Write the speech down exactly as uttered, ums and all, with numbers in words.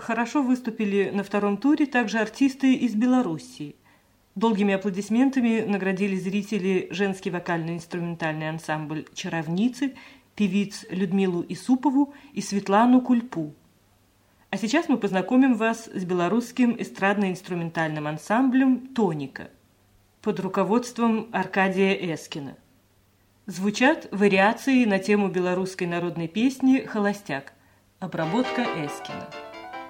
хорошо выступили на втором туре также артисты из Белоруссии. Долгими аплодисментами наградили зрители женский вокально-инструментальный ансамбль «Чаровницы», певиц Людмилу Исупову и Светлану Кульпу. А сейчас мы познакомим вас с белорусским эстрадно-инструментальным ансамблем «Тоника» под руководством Аркадия Эскина. Звучат вариации на тему белорусской народной песни «Холостяк». Обработка Эскина.